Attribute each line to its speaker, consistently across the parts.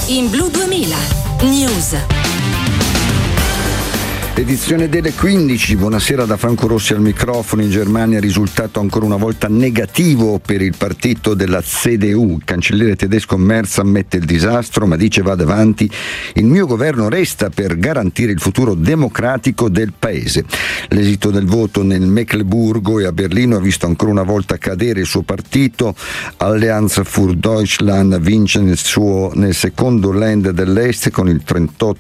Speaker 1: In Blu 2000 News.
Speaker 2: Edizione delle 15, buonasera da Franco Rossi al microfono. In Germania risultato ancora una volta negativo per il partito della CDU. Il cancelliere tedesco Merz ammette il disastro ma dice vada avanti, il mio governo resta per garantire il futuro democratico del paese. L'esito del voto nel Meckelburgo e a Berlino ha visto ancora una volta cadere il suo partito. Allianz für Deutschland vince nel secondo Land dell'Est con il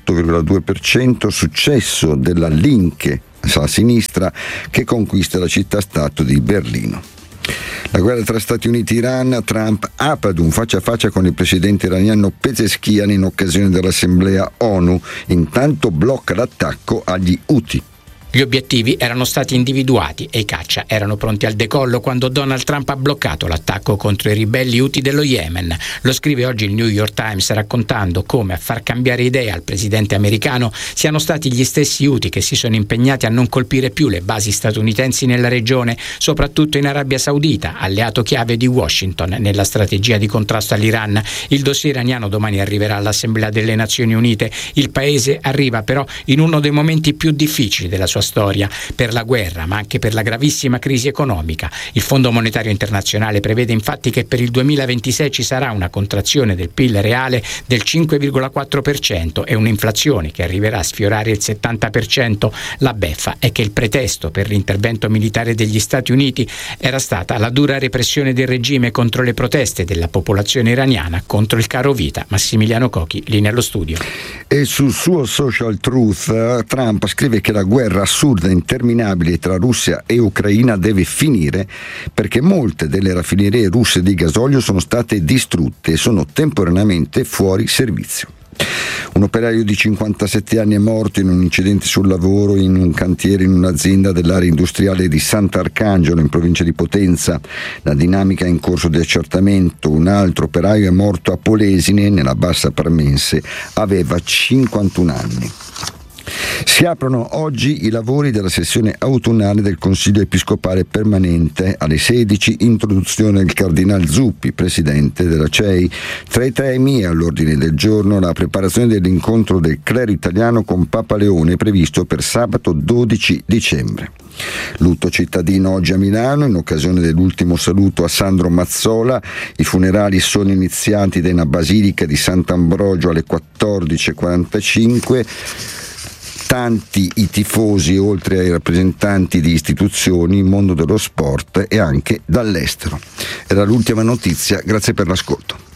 Speaker 2: 38,2%, successo della Linke a sinistra che conquista la città-stato di Berlino. La guerra tra Stati Uniti e Iran, Trump apre ad un faccia a faccia con il presidente iraniano Pezeshkian in occasione dell'assemblea ONU, intanto blocca l'attacco agli Houthi.
Speaker 3: Gli obiettivi erano stati individuati e i caccia erano pronti al decollo quando Donald Trump ha bloccato l'attacco contro i ribelli Houthi dello Yemen. Lo scrive oggi il New York Times raccontando come a far cambiare idea al presidente americano siano stati gli stessi Houthi che si sono impegnati a non colpire più le basi statunitensi nella regione, soprattutto in Arabia Saudita, alleato chiave di Washington nella strategia di contrasto all'Iran. Il dossier iraniano domani arriverà all'Assemblea delle Nazioni Unite. Il paese arriva però in uno dei momenti più difficili della sua storia, per la guerra ma anche per la gravissima crisi economica. Il Fondo Monetario Internazionale prevede infatti che per il 2026 ci sarà una contrazione del PIL reale del 5,4% e un'inflazione che arriverà a sfiorare il 70%. La beffa è che il pretesto per l'intervento militare degli Stati Uniti era stata la dura repressione del regime contro le proteste della popolazione iraniana contro il caro vita. Massimiliano Cocchi, lì nello studio.
Speaker 2: E sul suo Social Truth Trump scrive che la guerra assurda e interminabile tra Russia e Ucraina deve finire perché molte delle raffinerie russe di gasolio sono state distrutte e sono temporaneamente fuori servizio. Un operaio di 57 anni è morto in un incidente sul lavoro in un cantiere in un'azienda dell'area industriale di Sant'Arcangelo in provincia di Potenza. La dinamica è in corso di accertamento. Un altro operaio è morto a Polesine nella Bassa Parmense, aveva 51 anni. Si aprono oggi i lavori della sessione autunnale del Consiglio Episcopale Permanente. Alle 16 introduzione del Cardinal Zuppi, presidente della CEI. Tra i temi è all'ordine del giorno la preparazione dell'incontro del clero italiano con Papa Leone previsto per sabato 12 dicembre. Lutto cittadino oggi a Milano in occasione dell'ultimo saluto a Sandro Mazzola. I funerali sono iniziati da una basilica di Sant'Ambrogio alle 14:45. Tanti i tifosi, oltre ai rappresentanti di istituzioni, mondo dello sport e anche dall'estero. Era l'ultima notizia, grazie per l'ascolto.